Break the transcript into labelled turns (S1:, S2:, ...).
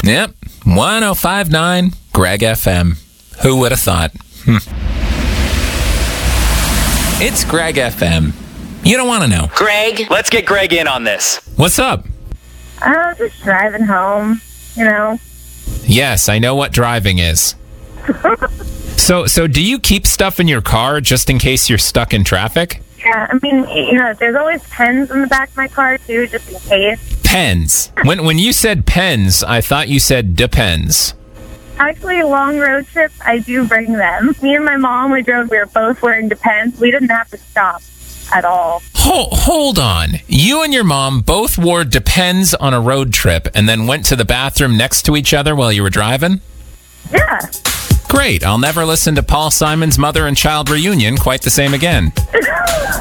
S1: Yep, 105.9 Greg FM. Who would have thought? It's Greg FM. You don't want to know.
S2: Greg, let's get Greg in on this.
S1: What's up?
S3: I'm just driving home, you know.
S1: Yes, I know what driving is. So do you keep stuff in your car just in case you're stuck in traffic?
S3: Yeah, I mean, you know, there's always pens in the back of my car, too, just in case.
S1: Pens. When you said pens, I thought you said depends.
S3: Actually, long road trips, I do bring them. Me and my mom, we were both wearing Depends. We didn't have to stop at all.
S1: Hold on. You and your mom both wore Depends on a road trip and then went to the bathroom next to each other while you were driving?
S3: Yeah.
S1: Great. I'll never listen to Paul Simon's Mother and Child Reunion quite the same again.